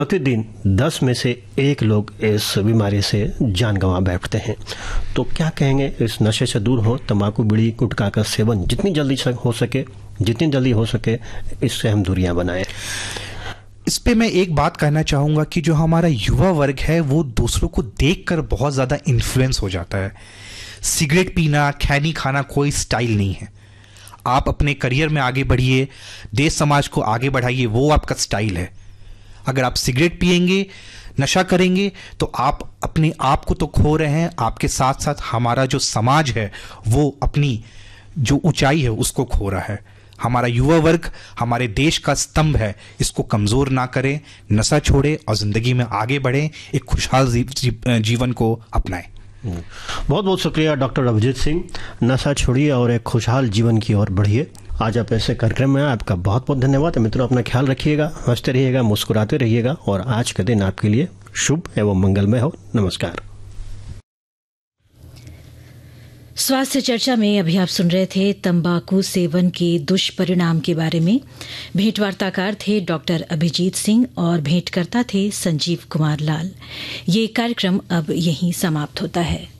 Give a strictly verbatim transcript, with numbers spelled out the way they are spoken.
प्रतिदिन दस में से एक लोग इस बीमारी से जान गंवा बैठते हैं। तो क्या कहेंगे, इस नशे से दूर हो, तंबाकू बीड़ी गुटखा का सेवन जितनी जल्दी हो सके जितनी जल्दी हो सके इससे हम दूरियां बनाएं। इस पे मैं एक बात कहना चाहूँगा कि जो हमारा युवा वर्ग है वो दूसरों को देखकर बहुत ज़्यादा इन्फ्लुएंस हो जाता है। सिगरेट पीना, खैनी खाना कोई स्टाइल नहीं है। आप अपने करियर में आगे बढ़िए, देश समाज को आगे बढ़ाइए, वो आपका स्टाइल है। अगर आप सिगरेट पिएंगे, नशा करेंगे तो आप अपने आप को तो खो रहे हैं, आपके साथ साथ हमारा जो समाज है वो अपनी जो ऊंचाई है उसको खो रहा है। हमारा युवा वर्ग हमारे देश का स्तंभ है, इसको कमज़ोर ना करें, नशा छोड़ें और ज़िंदगी में आगे बढ़ें, एक खुशहाल जी, जी, जीवन को अपनाएं। बहुत बहुत शुक्रिया डॉक्टर अभिजीत सिंह। नशा छोड़िए और एक खुशहाल जीवन की ओर बढ़िए। आज आप ऐसे कार्यक्रम में आपका बहुत बहुत धन्यवाद। मित्रों, अपना ख्याल रखिएगा, हंसते रहिएगा, मुस्कुराते रहिएगा और आज का दिन आपके लिए शुभ एवं मंगलमय हो। नमस्कार। स्वास्थ्य चर्चा में अभी आप सुन रहे थे तंबाकू सेवन के दुष्परिणाम के बारे में। भेंटवार्ताकार थे डॉक्टर अभिजीत सिंह और भेंटकर्ता थे संजीव कुमार लाल। ये कार्यक्रम अब यहीं समाप्त होता है।